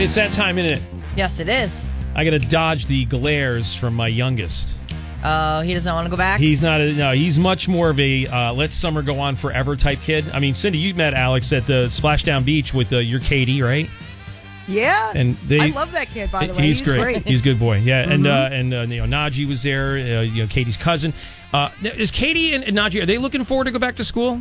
It's that time, isn't it? Yes, it is. I got to dodge the glares from my youngest. Oh, he doesn't want to go back? He's not. He's much more of a let summer go on forever type kid. I mean, Cindy, you met Alex at the Splashdown Beach with your Katie, right? Yeah, and I love that kid. By the way, he's great. He's a good boy. Yeah, and Najee was there. Katie's cousin. Is Katie and Najee, are they looking forward to go back to school?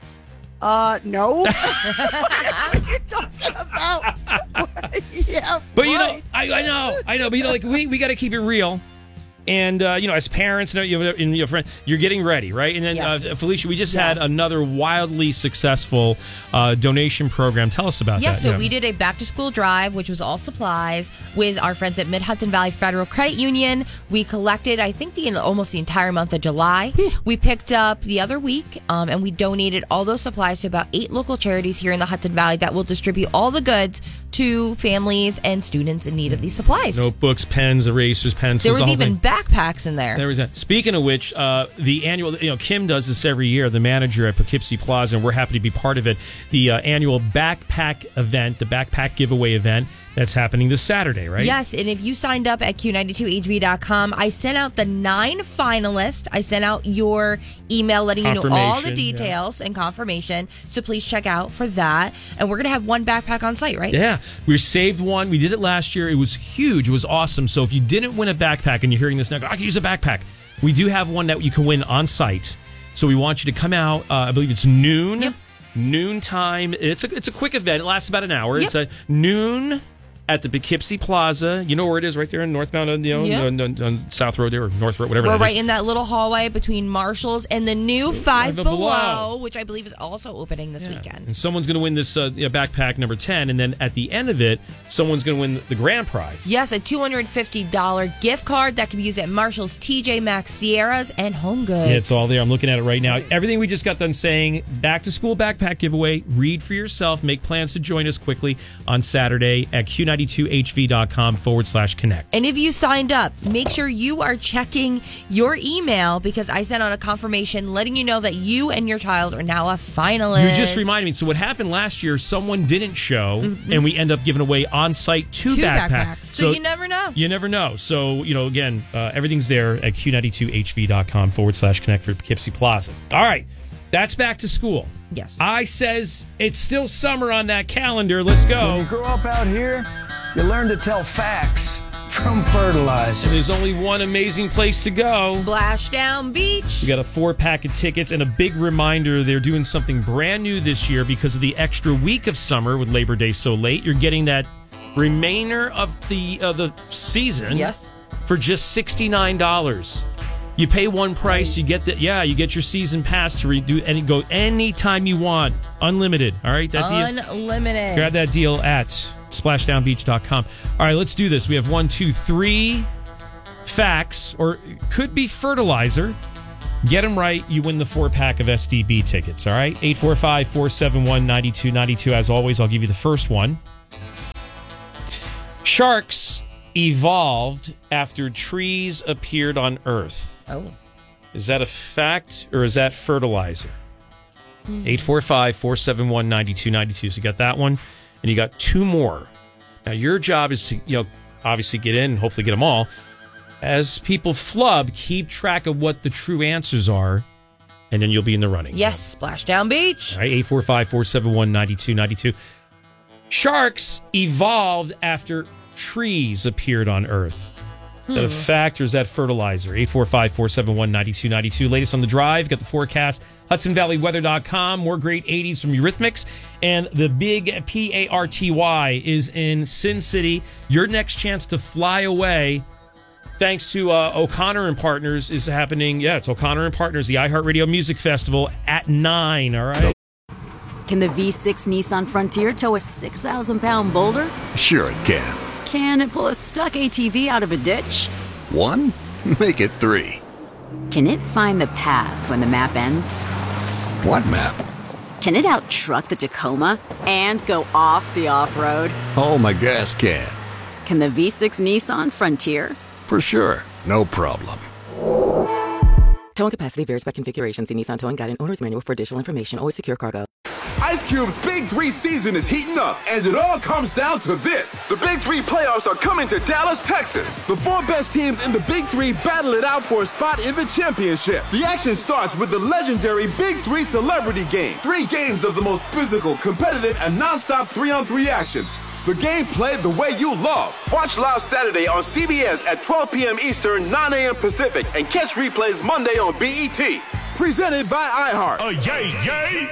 No. What are you talking about? Yeah, but right. I know. But like we got to keep it real. And, as parents and your friends, you're getting ready, right? And then, yes. Felicia, we just had another wildly successful donation program. Tell us about that. Yes, so we did a back-to-school drive, which was all supplies, with our friends at Mid-Hudson Valley Federal Credit Union. We collected, I think, almost the entire month of July. We picked up the other week, and we donated all those supplies to about 8 local charities here in the Hudson Valley that will distribute all the goods to families and students in need of these supplies. Notebooks, pens, erasers, pencils. There was even backpacks in there. There was Speaking of which, the annual, Kim does this every year, the manager at Poughkeepsie Plaza, and we're happy to be part of it. The annual backpack event, the backpack giveaway event, that's happening this Saturday, right? Yes, and if you signed up at Q92HV.com, I sent out the 9 finalists. I sent out your email letting you know all the details and confirmation. So please check out for that. And we're going to have one backpack on site, right? Yeah. We saved one. We did it last year. It was huge. It was awesome. So if you didn't win a backpack and you're hearing this now, I can use a backpack. We do have one that you can win on site. So we want you to come out. I believe it's noon. Yep. Noon time. It's a quick event. It lasts about an hour. Yep. It's at noon at the Poughkeepsie Plaza. You know where it is, right there in northbound, on South Road there, or North Road, whatever. We're that right is. in that little hallway between Marshall's and the new Five Below, which I believe is also opening this weekend. And someone's going to win this backpack number 10, and then at the end of it, someone's going to win the grand prize. Yes, a $250 gift card that can be used at Marshall's, TJ Maxx, Sierra's, and Home Goods. Yeah, it's all there. I'm looking at it right now. Everything we just got done saying, back to school backpack giveaway. Read for yourself. Make plans to join us quickly on Saturday at Q92HV.com/connect. And if you signed up, make sure you are checking your email, because I sent out a confirmation letting you know that you and your child are now a finalist. You just reminded me. So what happened last year, someone didn't show, and we end up giving away on-site two backpacks. So you never know. You never know. So, again, everything's there at Q92HV.com/connect for Poughkeepsie Plaza. All right. That's back to school. Yes. I says it's still summer on that calendar. Let's go. When you grow up out here, you learn to tell facts from fertilizer. And there's only one amazing place to go. Splashdown Beach. We got a 4-pack of tickets and a big reminder they're doing something brand new this year because of the extra week of summer with Labor Day so late. You're getting that remainder of the season for just $69. You pay one price, you get you get your season pass to redo and go anytime you want. Unlimited. All right, that deal. Unlimited. Grab that deal at splashdownbeach.com. All right, let's do this. We have 1, 2, 3 facts, or it could be fertilizer. Get them right, you win the 4-pack of SDB tickets. All right, 845-471-9292. As always, I'll give you the first one. Sharks evolved after trees appeared on Earth. Oh. Is that a fact or is that fertilizer? 845-471-9292. So you got that one, and you got 2 more. Now, your job is to, obviously get in and hopefully get them all. As people flub, keep track of what the true answers are, and then you'll be in the running. Yes, Splashdown Beach. All right, 845-471-9292. Sharks evolved after trees appeared on Earth. Is that a fact or is that fertilizer? 845-471-9292. Latest on the drive. Got the forecast. HudsonValleyWeather.com. More great 80s from Eurythmics. And the big PARTY is in Sin City. Your next chance to fly away, thanks to O'Connor and Partners, is happening. Yeah, it's O'Connor and Partners, the iHeartRadio Music Festival at 9. All right. Can the V6 Nissan Frontier tow a 6,000-pound boulder? Sure it can. Can it pull a stuck ATV out of a ditch? 1? Make it 3. Can it find the path when the map ends? What map? Can it out-truck the Tacoma and go off the off-road? Oh, my gas can. Can the V6 Nissan Frontier? For sure. No problem. Towing capacity varies by configuration. See Nissan Towing Guide and Owner's Manual for additional information. Always secure cargo. I Ice Cube's Big 3 season is heating up, and it all comes down to this. The Big 3 playoffs are coming to Dallas, Texas. The 4 best teams in the Big 3 battle it out for a spot in the championship. The action starts with the legendary Big 3 Celebrity Game. 3 games of the most physical, competitive, and non-stop 3-on-3 action. The game played the way you love. Watch live Saturday on CBS at 12 p.m. Eastern, 9 a.m. Pacific, and catch replays Monday on BET. Presented by iHeart. Yay!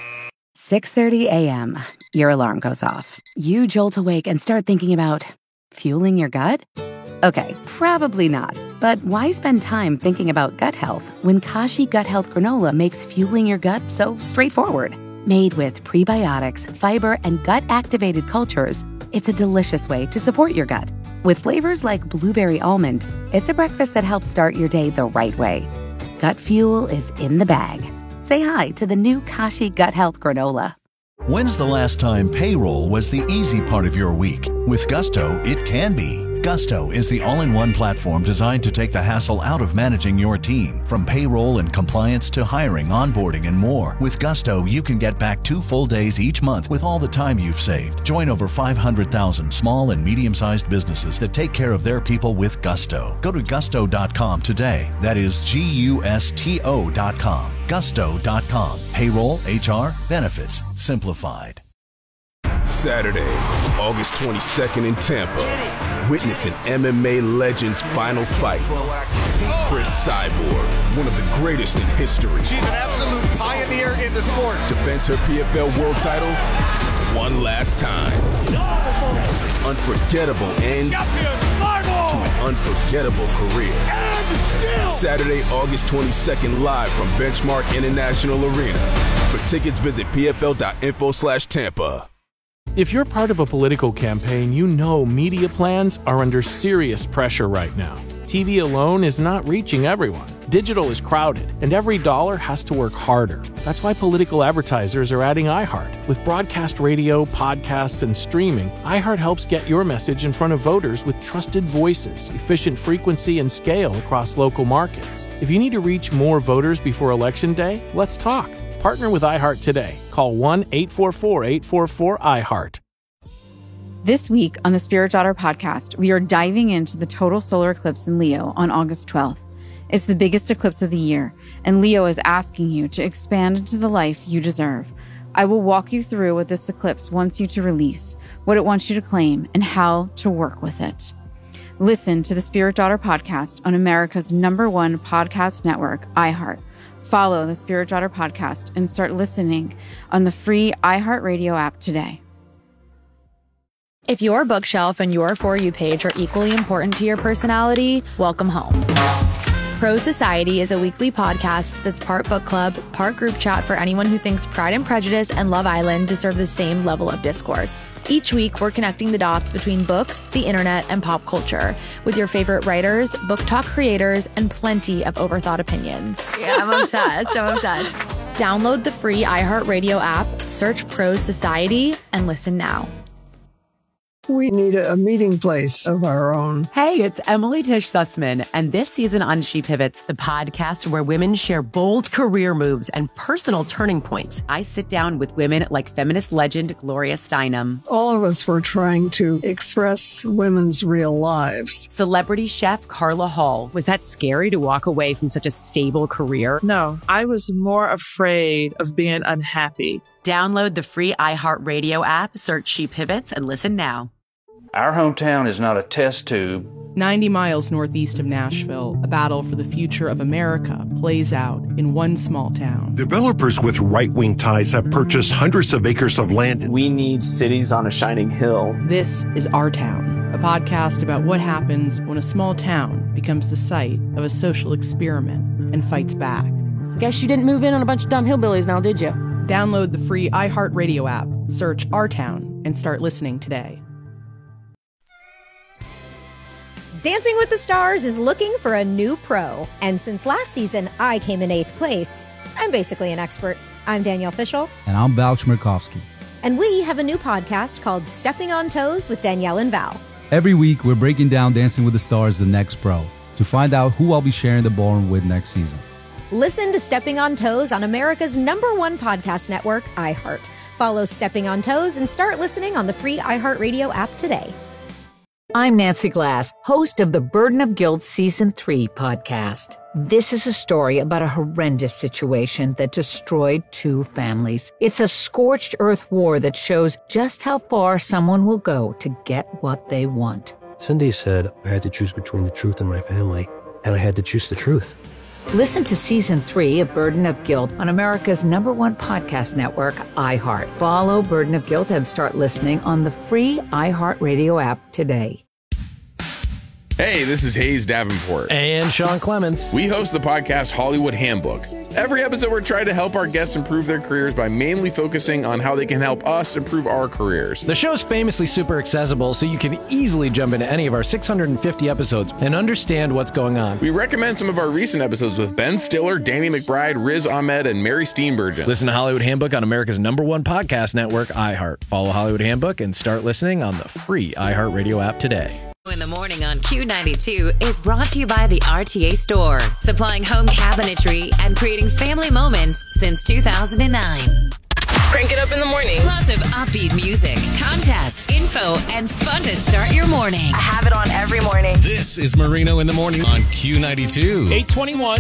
6:30 a.m. Your alarm goes off. You jolt awake and start thinking about fueling your gut? Okay, probably not. But why spend time thinking about gut health when Kashi Gut Health Granola makes fueling your gut so straightforward? Made with prebiotics, fiber, and gut-activated cultures, it's a delicious way to support your gut. With flavors like blueberry almond, it's a breakfast that helps start your day the right way. Gut fuel is in the bag. Say hi to the new Kashi Gut Health Granola. When's the last time payroll was the easy part of your week? With Gusto, it can be. Gusto is the all-in-one platform designed to take the hassle out of managing your team. From payroll and compliance to hiring, onboarding, and more. With Gusto, you can get back 2 full days each month with all the time you've saved. Join over 500,000 small and medium-sized businesses that take care of their people with Gusto. Go to gusto.com today. That is GUSTO.com. Gusto.com. Payroll, HR, benefits, simplified. Saturday, August 22nd in Tampa. Witness an MMA legend's final fight. Chris Cyborg, one of the greatest in history. She's an absolute pioneer in the sport. Defends her PFL world title one last time. Unforgettable end to an unforgettable career. Saturday, August 22nd, live from Benchmark International Arena. For tickets, visit pfl.info/Tampa. If you're part of a political campaign, you know media plans are under serious pressure right now. TV alone is not reaching everyone. Digital is crowded, and every dollar has to work harder. That's why political advertisers are adding iHeart. With broadcast radio, podcasts, and streaming, iHeart helps get your message in front of voters with trusted voices, efficient frequency, and scale across local markets. If you need to reach more voters before Election Day, let's talk. Partner with iHeart today. Call 1-844-844-iHeart. This week on the Spirit Daughter podcast, we are diving into the total solar eclipse in Leo on August 12th. It's the biggest eclipse of the year, and Leo is asking you to expand into the life you deserve. I will walk you through what this eclipse wants you to release, what it wants you to claim, and how to work with it. Listen to the Spirit Daughter podcast on America's #1 podcast network, iHeart. Follow the Spirit Daughter podcast and start listening on the free iHeartRadio app today. If your bookshelf and your For You page are equally important to your personality, welcome home. Pro Society is a weekly podcast that's part book club, part group chat for anyone who thinks Pride and Prejudice and Love Island deserve the same level of discourse. Each week, we're connecting the dots between books, the internet, and pop culture with your favorite writers, book talk creators, and plenty of overthought opinions. Yeah, I'm obsessed. Download the free iHeartRadio app, search Pro Society, and listen now. We need a meeting place of our own. Hey, it's Emily Tish Sussman, and this season on She Pivots, the podcast where women share bold career moves and personal turning points. I sit down with women like feminist legend Gloria Steinem. All of us were trying to express women's real lives. Celebrity chef Carla Hall. Was that scary to walk away from such a stable career? No, I was more afraid of being unhappy. Download the free iHeartRadio app, search She Pivots, and listen now. Our hometown is not a test tube. 90 miles northeast of Nashville, a battle for the future of America plays out in one small town. Developers with right-wing ties have purchased hundreds of acres of land. We need cities on a shining hill. This is Our Town, a podcast about what happens when a small town becomes the site of a social experiment and fights back. Guess you didn't move in on a bunch of dumb hillbillies now, did you? Download the free iHeartRadio app, search Our Town, and start listening today. Dancing with the Stars is looking for a new pro. And since last season, I came in 8th place. I'm basically an expert. I'm Danielle Fishel. And I'm Val Chmerkovskiy. And we have a new podcast called Stepping on Toes with Danielle and Val. Every week, we're breaking down Dancing with the Stars, the next pro, to find out who I'll be sharing the ballroom with next season. Listen to Stepping on Toes on America's #1 podcast network, iHeart. Follow Stepping on Toes and start listening on the free iHeartRadio app today. I'm Nancy Glass, host of the Burden of Guilt Season 3 podcast. This is a story about a horrendous situation that destroyed 2 families. It's a scorched earth war that shows just how far someone will go to get what they want. Cindy said I had to choose between the truth and my family, and I had to choose the truth. Listen to Season 3 of Burden of Guilt on America's #1 podcast network, iHeart. Follow Burden of Guilt and start listening on the free iHeartRadio app today. Hey, this is Hayes Davenport. And Sean Clements. We host the podcast Hollywood Handbook. Every episode, we're trying to help our guests improve their careers by mainly focusing on how they can help us improve our careers. The show's famously super accessible, so you can easily jump into any of our 650 episodes and understand what's going on. We recommend some of our recent episodes with Ben Stiller, Danny McBride, Riz Ahmed, and Mary Steenburgen. Listen to Hollywood Handbook on America's #1 podcast network, iHeart. Follow Hollywood Handbook and start listening on the free iHeartRadio app today. In the Morning on Q92 is brought to you by the RTA Store, supplying home cabinetry and creating family moments since 2009. Crank it up in the morning. Lots of upbeat music, contests, info, and fun to start your morning. I have it on every morning. This is Marino in the Morning on Q92. 8:21.